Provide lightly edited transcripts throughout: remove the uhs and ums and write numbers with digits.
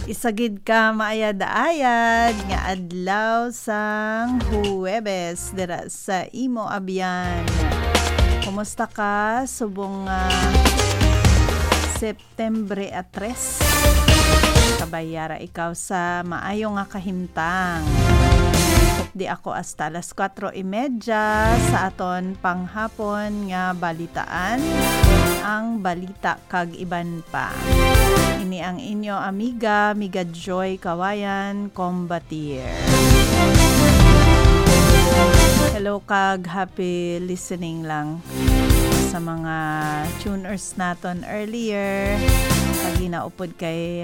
Isagid ka maayad-ayad nga adlaw sang Huwebes dira sa imo abyan. Kumusta ka subong Septembre 3? Kabayara ikaw sa maayo nga kahimtang. Di ako hasta alas 4:30 sa aton panghapon nga balitaan ang balita kag iban pa. Ini ang inyo amiga Joy Kawayan Combatier. Hello kag happy listening lang sa mga tuners naton earlier. Lagi na upod kay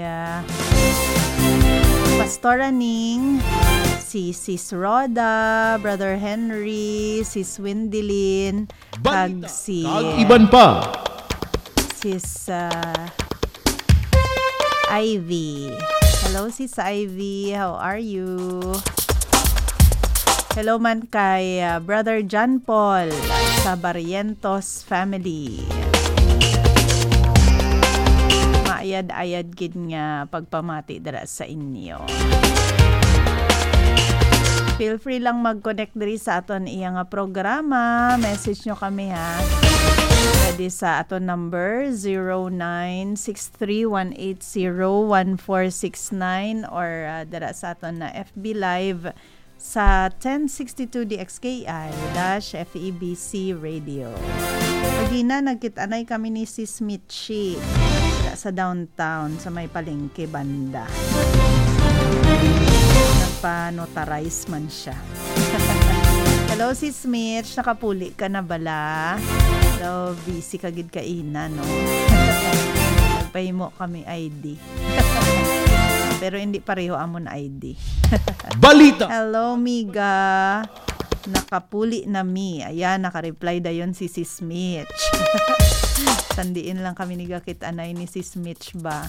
Pastora Ning, si Sis Roda, Brother Henry, Sis Windilin, kag si iban pa. Sis Ivy. Hello Sis Ivy, how are you? Hello man kay Brother John Paul sa Barrientos family. Maayad-ayad gid nga pagpamati dira sa inyo. Feel free lang mag-connect diri sa aton iya nga programa. Message nyo kami ha. Pwede sa aton number 0963-180-1469 or dira sa aton na FB Live sa 1062 DXKI-FEBC Radio. Pagina nagkit-anay kami ni Sis Mitchie sa downtown sa may palengke banda. Nagpa-notarize man siya. Hello Sis Mitch, nakapuli ka na bala? Hello, busy kagid kaina no? Nagpahimo kami ID. Pero hindi pareho amon ID. Balita! Hello Miga, nakapuli na mi. Ayan, nakareply dayon si Sis Mitch. Sandiin lang kami nigakit anay ni Sis Mitch ba?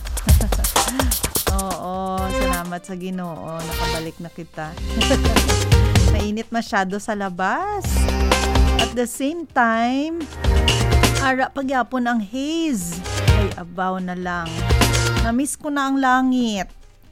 Oo, salamat sa Ginoo. Nakabalik na kita. Mainit masyado sa labas. At the same time, ara pagyapon ang haze. Ay, abaw na lang. Namiss ko na ang langit.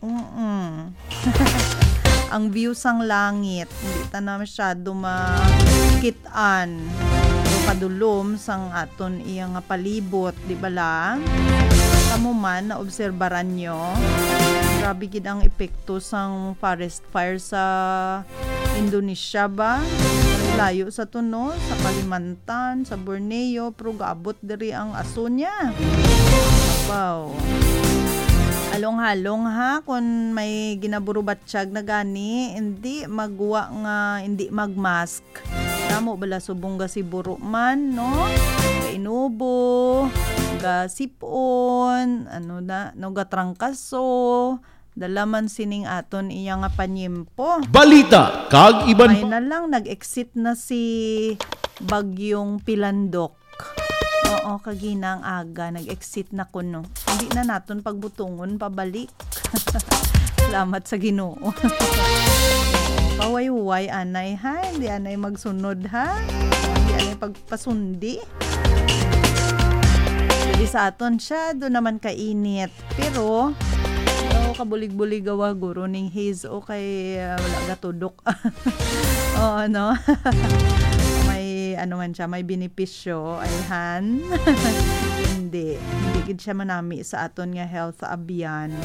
Ang view sang langit. Hindi ta na masyado makitaan. Kadulom sang aton iya nga palibot, di ba lang? Kamo man na obserbaran nyo, grabe gid ang epekto sang forest fire sa Indonesia ba? Layo sa tuno, sa Kalimantan, sa Borneo, pero gaabot diri ang aso niya. Wow. Halong-halong ha, kung may ginaburubatsyag na gani, hindi magwa nga, hindi magmask. Damo bala subong ga si buro man, no? Ga inubo, ga sipon, ano na, no ga trangkaso, dalaman sining aton iya nga panyempo. Balita kag iban pa. Ay na lang, nag-exit na si Bagyong Pilandok. Oo, kaginang aga, nag-exit na kuno. Hindi na naton pagbutungon pabalik. Salamat sa Ginoo. Kaway-way anay ha, hindi anay magsunod ha, hindi anay pagpasundi. Jadi sa aton siya, doon naman kainit. Pero, kabulig-bulig gawa guro ning haze o kay wala gatudok. Oo, no? May, ano man siya, may benepisyo, ayhan. Hindi gid siya manami sa aton nga health abyan.